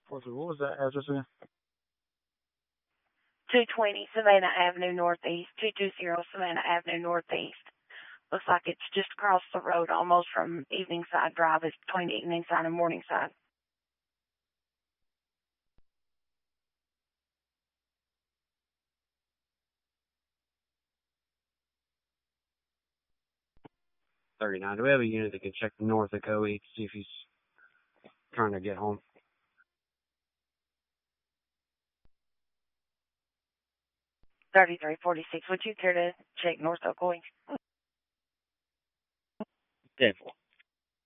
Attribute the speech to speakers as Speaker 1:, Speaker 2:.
Speaker 1: What was that address again?
Speaker 2: 220 Savannah Avenue Northeast, 220 Savannah Avenue Northeast. Looks like it's just across the road almost from Eveningside Drive. It's between Eveningside and Morningside.
Speaker 1: $39. Do we have a unit that can check north of Coe to see if he's trying to get home?
Speaker 2: 3346. Would you care to check North Ocoee?
Speaker 1: Definitely.